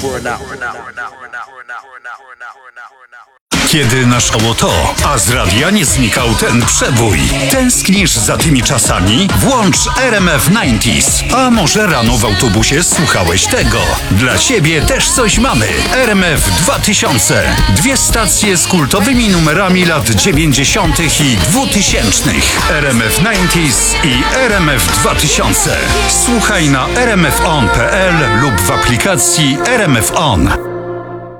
Kiedy naszało to, a z radia nie znikał ten przebój. Tęsknisz za tymi czasami? Włącz RMF 90s. A może rano w autobusie słuchałeś tego? Dla ciebie też coś mamy. RMF 2000. Dwie stacje z kultowymi numerami lat 90. i 2000. RMF 90s i RMF 2000. Słuchaj na rmfon.pl lub w aplikacji RMF On.